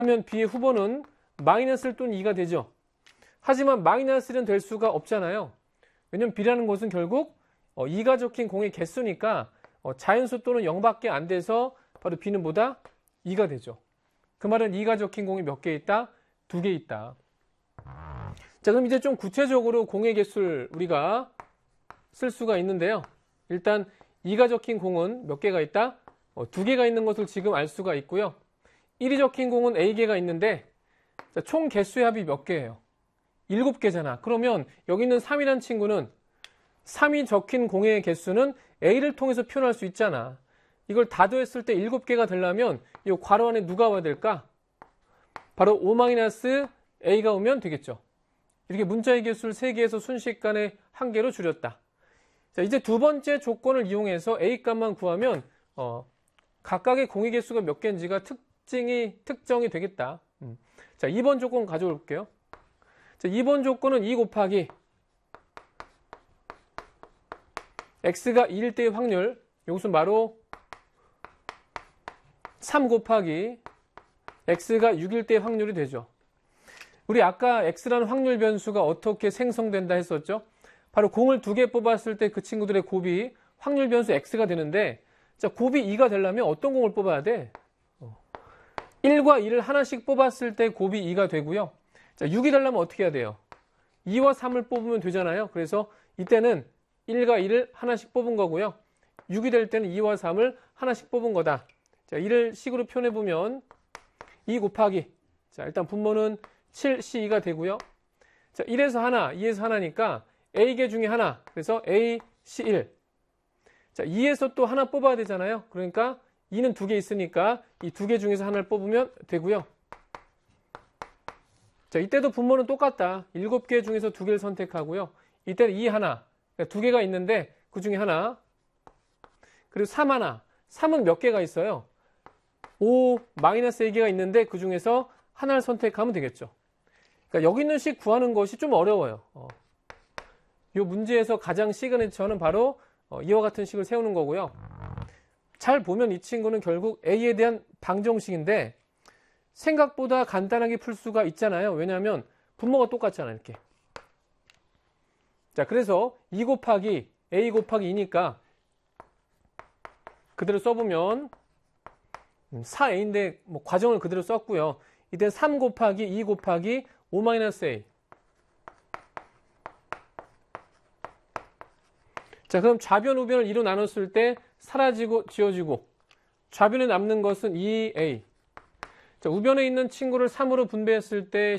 그러면 B의 후보는 마이너스 1 또는 2가 되죠. 하지만 마이너스 1은 될 수가 없잖아요. 왜냐면 B라는 것은 결국 2가 적힌 공의 개수니까 자연수 또는 0밖에 안 돼서 바로 B는 뭐다? 2가 되죠. 그 말은 2가 적힌 공이 몇 개 있다? 2개 있다. 자, 그럼 이제 좀 구체적으로 공의 개수를 우리가 쓸 수가 있는데요. 일단 2가 적힌 공은 몇 개가 있다? 2개가 있는 것을 지금 알 수가 있고요. 1이 적힌 공은 A개가 있는데 총 개수의 합이 몇 개예요? 7개잖아. 그러면 여기 있는 3이라는 친구는 3이 적힌 공의 개수는 A를 통해서 표현할 수 있잖아. 이걸 다 더했을 때 7개가 되려면 이 괄호 안에 누가 와야 될까? 바로 5-A가 오면 되겠죠. 이렇게 문자의 개수를 3개에서 순식간에 1개로 줄였다. 자, 이제 두 번째 조건을 이용해서 A 값만 구하면 각각의 공의 개수가 몇 개인지가 특정이 되겠다. 자, 2번 조건 가져올게요. 자, 2번 조건은 2 곱하기 x가 2일 때의 확률, 이것은 바로 3 곱하기 x가 6일 때의 확률이 되죠. 우리 아까 x라는 확률 변수가 어떻게 생성된다 했었죠? 바로 공을 2개 뽑았을 때 그 친구들의 곱이 확률 변수 x가 되는데, 자, 곱이 2가 되려면 어떤 공을 뽑아야 돼? 1과 2를 하나씩 뽑았을 때 곱이 2가 되고요. 자, 6이 되려면 어떻게 해야 돼요? 2와 3을 뽑으면 되잖아요. 그래서 이때는 1과 2를 하나씩 뽑은 거고요. 6이 될 때는 2와 3을 하나씩 뽑은 거다. 자, 이를 식으로 표현해보면 2 곱하기, 자, 일단 분모는 7C2가 되고요. 자, 1에서 하나, 2에서 하나니까 A개 중에 하나, 그래서 AC1. 자, 2에서 또 하나 뽑아야 되잖아요. 그러니까 2는 2개 있으니까 이 2개 중에서 하나를 뽑으면 되고요. 자, 이때도 분모는 똑같다. 7개 중에서 2개를 선택하고요. 이때는 2 하나, 그러니까 2개가 있는데 그 중에 하나, 그리고 3 하나. 3은 몇 개가 있어요? 5-4개가 있는데 그 중에서 하나를 선택하면 되겠죠. 그러니까 여기 있는 식 구하는 것이 좀 어려워요. 이 문제에서 가장 시그니처는 바로 이와 같은 식을 세우는 거고요. 잘 보면 이 친구는 결국 A에 대한 방정식인데 생각보다 간단하게 풀 수가 있잖아요. 왜냐하면 분모가 똑같잖아요. 이렇게. 자, 그래서 2 곱하기 A 곱하기 2니까 그대로 써보면 4A인데 뭐 과정을 그대로 썼고요. 이때 3 곱하기 2 곱하기 5-A. 자, 그럼 좌변, 우변을 2로 나눴을 때 사라지고 지워지고 좌변에 남는 것은 2A. 자, 우변에 있는 친구를 3으로 분배했을 때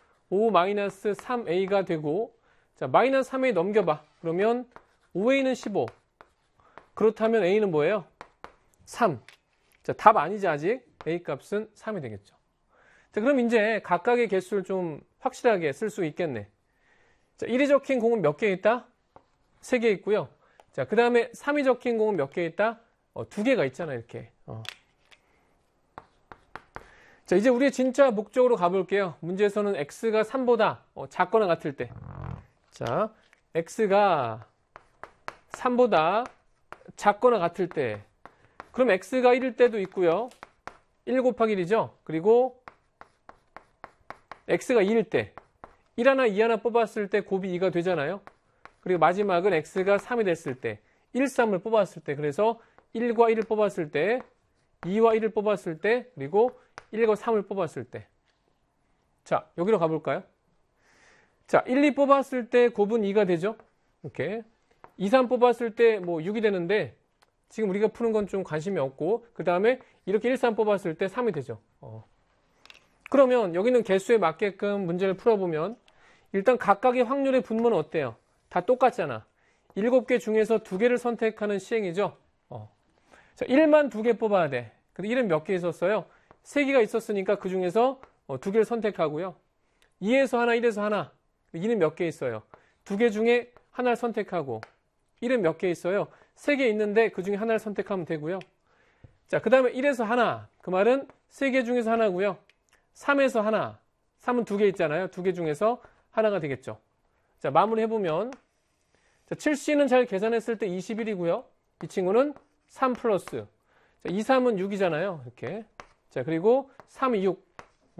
15-3A가 되고, 자, 마이너스 3A 넘겨봐. 그러면 5A는 15. 그렇다면 A는 뭐예요? 3. 자, 답 아니지 아직. A 값은 3이 되겠죠. 자, 그럼 이제 각각의 개수를 좀 확실하게 쓸 수 있겠네. 자, 1이 적힌 공은 몇 개 있다? 3개 있고요. 자, 그 다음에 3이 적힌 공은 몇 개 있다? 2개가 있잖아, 이렇게. 자, 이제 우리의 진짜 목적으로 가볼게요. 문제에서는 x가 3보다 작거나 같을 때. 자, x가 3보다 작거나 같을 때. 그럼 x가 1일 때도 있고요. 1 곱하기 1이죠. 그리고 x가 2일 때. 1 하나, 2 하나 뽑았을 때 곱이 2가 되잖아요. 그리고 마지막은 x가 3이 됐을 때, 1, 3을 뽑았을 때, 그래서 1과 1을 뽑았을 때, 2와 1을 뽑았을 때, 그리고 1과 3을 뽑았을 때. 자, 여기로 가볼까요? 자, 1, 2 뽑았을 때 곱은 2가 되죠. 이렇게. 2, 3 뽑았을 때 뭐 6이 되는데, 지금 우리가 푸는 건 좀 관심이 없고, 그 다음에 이렇게 1, 3 뽑았을 때 3이 되죠. 그러면 여기는 개수에 맞게끔 문제를 풀어보면, 일단 각각의 확률의 분모는 어때요? 다 똑같잖아. 7개 중에서 2개를 선택하는 시행이죠. 자, 1만 2개 뽑아야 돼. 근데 1은 몇 개 있었어요? 3개가 있었으니까 그 중에서 2개를 선택하고요. 2에서 하나, 1에서 하나. 2는 몇 개 있어요? 2개 중에 하나를 선택하고. 1은 몇 개 있어요? 3개 있는데 그 중에 하나를 선택하면 되고요. 자, 그 다음에 1에서 하나. 그 말은 3개 중에서 하나고요. 3에서 하나. 3은 2개 있잖아요. 2개 중에서 하나가 되겠죠. 자, 마무리해보면, 자, 7C는 잘 계산했을 때 21이고요. 이 친구는 3 플러스. 자, 2, 3은 6이잖아요. 이렇게. 자, 그리고 3이 6.